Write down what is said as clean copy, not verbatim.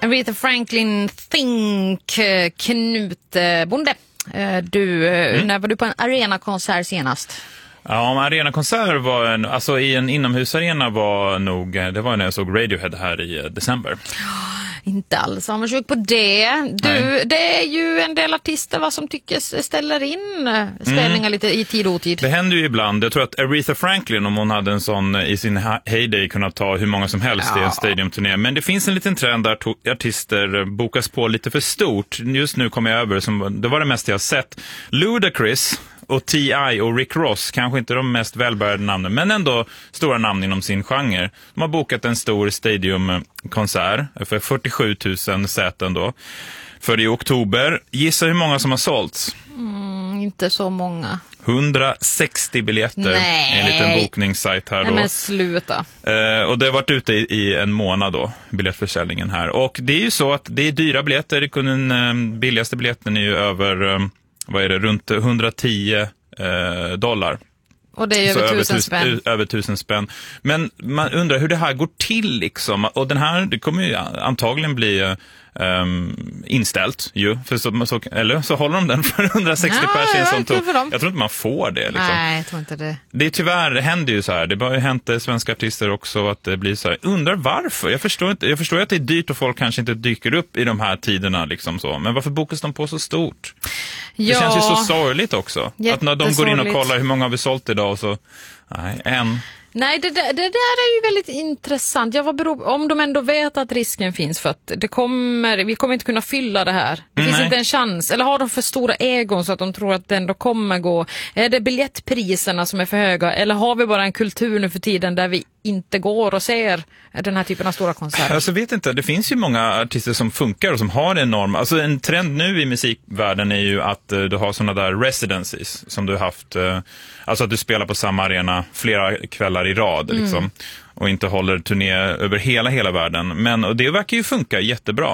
Aretha Franklin Think, Knut Bonde. När var du på en arenakonsert senast? Ja, om arenakonsert var alltså i en inomhusarena det var när jag såg Radiohead här i december. Inte alls avundsjuk på det. Det är ju en del artister som tycker ställer in spelningar lite i tid och otid. Det händer ju ibland. Jag tror att Aretha Franklin, om hon hade en sån i sin heyday, kunde ta hur många som helst i en stadiumturné. Men det finns en liten trend där artister bokas på lite för stort. Just nu kommer jag över, det var det mesta jag sett. Ludacris och T.I. och Rick Ross, kanske inte de mest välbärgade namnen, men ändå stora namn inom sin genre. De har bokat en stor stadiumkonsert för 47 000 säten då. För i oktober, gissa hur många som har sålts? Inte så många. 160 biljetter enligt en bokningssajt här då. Nej, men sluta. Och det har varit ute i en månad då, biljettförsäljningen här. Och det är ju så att det är dyra biljetter. Den billigaste biljetten är ju över, runt $110. Och det är över 1000 spänn. Över 1000 spänn. Men man undrar hur det här går till liksom. Och det kommer ju antagligen bli inställt ju. Eller så håller de den för 160 pers i en sån tog. Jag tror inte man får det liksom. Nej, jag tror inte det. Det händer ju så här. Det har ju hänt svenska artister också att det blir så här. Undrar varför? Jag förstår att det är dyrt och folk kanske inte dyker upp i de här tiderna liksom så. Men varför bokas de på så stort? Det känns ju så sorgligt också. Att när de går in och kollar hur många har vi sålt idag och så, Nej, det där är ju väldigt intressant. Om de ändå vet att risken finns för att vi kommer inte kunna fylla det här. Det finns inte en chans. Eller har de för stora egon så att de tror att det ändå kommer gå? Är det biljettpriserna som är för höga? Eller har vi bara en kultur nu för tiden där vi inte går och ser den här typen av stora konserter? Alltså vet inte, det finns ju många artister som funkar och som har alltså en trend nu i musikvärlden är ju att du har sådana där residencies som du har haft, alltså att du spelar på samma arena flera kvällar i rad liksom, och inte håller turné över hela världen. Och det verkar ju funka jättebra.